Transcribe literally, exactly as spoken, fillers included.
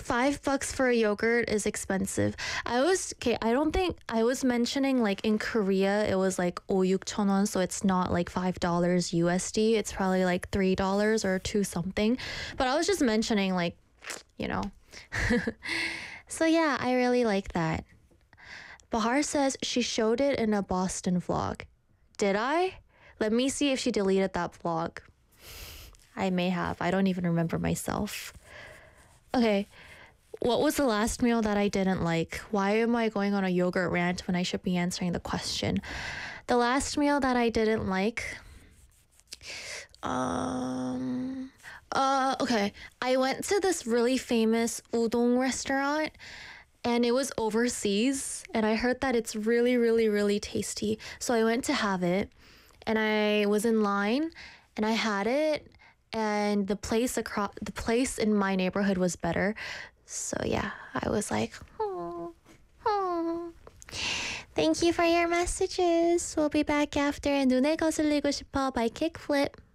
five bucks for a yogurt is expensive. I was okay. I don't think I was mentioning like in Korea it was like 오육천 won, so it's not like five dollars U S D. It's probably like three dollars or two something. But I was just mentioning like, you know. So yeah, I really like that. Bahar says she showed it in a Boston vlog. Did I? Let me see if she deleted that vlog. I may have. I don't even remember myself. Okay. What was the last meal that I didn't like? Why am I going on a yogurt rant when I should be answering the question? The last meal that I didn't like. Um. Uh. Okay. I went to this really famous udon restaurant, and it was overseas, and I heard that it's really, really, really tasty. So I went to have it, and I was in line, and I had it, and the place across the place in my neighborhood was better. So yeah, I was like, oh, oh. Thank you for your messages. We'll be back after 눈을 거슬리고 싶어 by Kickflip.